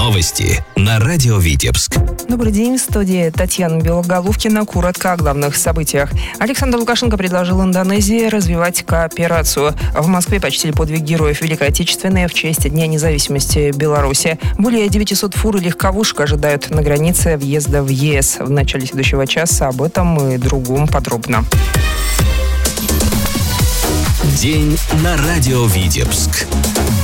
Новости на радио Витебск. Добрый день, в студии Татьяна Белоголовкина. Коротко о главных событиях. Александр Лукашенко предложил Индонезии развивать кооперацию. В Москве почтили подвиг героев Великой Отечественной в честь Дня независимости Беларуси. Более 900 фур и легковушек ожидают на границе въезда в ЕС. В начале следующего часа об этом и другом подробно. День на радио Витебск.